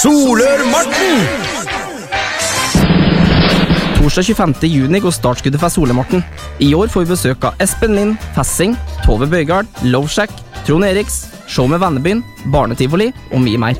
Solør-Morten! Torsdag 25. juni går startskuddet for Solør-Morten. I år får vi besøk av Espen Lind, Fassing, Tove Bøygard, Loveshack, Trond Eriks, Show med Vennebyen, Barnetivoli og mye mer.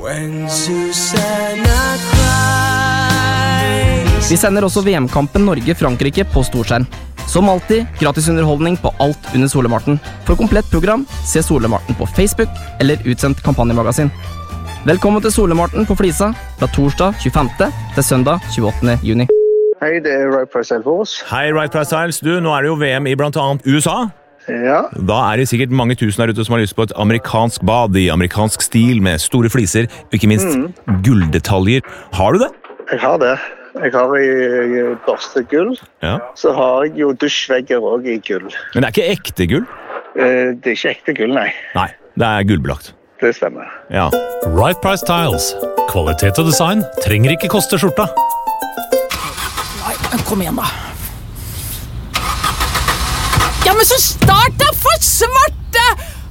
Vi sender også VM-kampen Norge-Frankrike på storskjerm. Som alltid, gratis underholdning på alt under Solør-Morten. For komplett program, se Solør-Morten på Facebook eller utsendt kampanjemagasin. Velkommen til Solør-Morten på Flisa, fra torsdag 25. til søndag 28. juni. Hei, det Right Price Styles for oss. Hei, Right Price Styles. Du, nå det jo VM i blant annet USA. Ja. Da det sikkert mange tusen der ute som har lyst på et amerikansk bad i amerikansk stil med store fliser, og ikke minst gulldetaljer. Har du det? Jeg har det. Jeg har i børstegull. Ja. Så har jeg jo dusjvegger også i gull. Men det ikke ekte gull? Det ikke ekte gull, nei. Nei, det gullbelagt. Det stemmer. Ja. Right Price Tiles. Kvalitet og design trenger ikke koste skjorta. Nei, kom igjen da. Ja, men så start da, for svarte!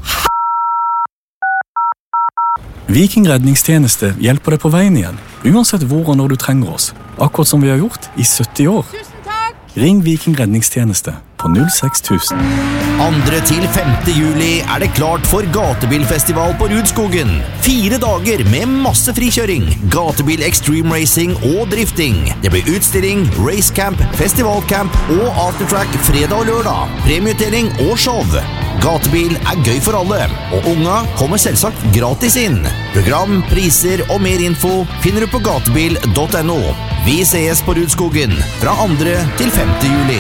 Viking redningstjeneste hjelper deg på veien igjen, uansett hvor og når du trenger oss. Akkurat som vi har gjort i 70 år. Tusen takk! Ring Viking redningstjeneste på 06000. 2. til 5. juli det klart for gatebilfestival på Rudskogen. 4 dager med masse frikjøring, gatebil extreme racing og drifting. Det blir utstilling, racecamp, festivalcamp og aftertrack fredag og lørdag. Premieutdeling og show. Gatebil gøy for alle, og unga kommer selvsagt gratis inn. Program, priser og mer info finner du på gatebil.no. Vi ses på Rudskogen fra 2. til 5. juli.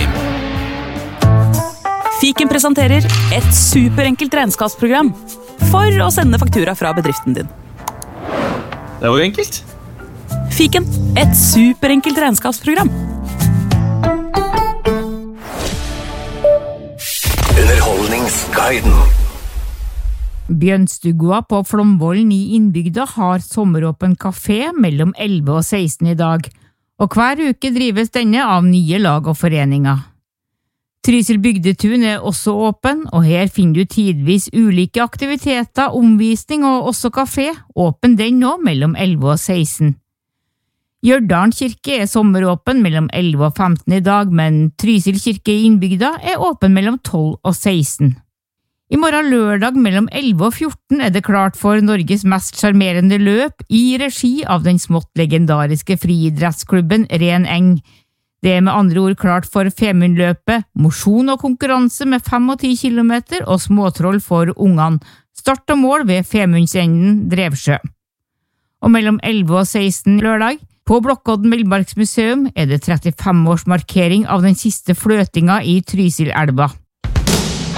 Fiken presenterer et superenkelt regnskapsprogram for å sende faktura fra bedriften din. Det var jo enkelt. Fiken, et superenkelt regnskapsprogram. Underholdningsguiden. Bjørnstugua på Flomvollen i Innbygda har sommeråpen kafé mellom 11 og 16 i dag, og hver uke drives denne av nye lag og foreninger. Trysil bygdetun også åpen, og her finner du tidvis ulike aktiviteter, omvisning og også kafé, åpen den nå mellom 11 og 16. Gjørdalen kirke sommeråpen mellom 11 og 15 i dag, men Trysil kirke i Innbygda åpen mellom 12 og 16. I morgen lørdag mellom 11 og 14 det klart for Norges mest sjarmerende løp i regi av den smått legendariske friidrettsklubben Ren Eng. Det med andre ord klart for Femundløpet, mosjon og konkurranse med 5 og 10 kilometer og småtroll for ungene. Start og mål ved Femundsenden Drevsjø. Og mellom 11 og 16 lørdag, på Blokkodden Villmarksmuseum det 35-årsmarkering av den siste fløtinga i Trysilelva.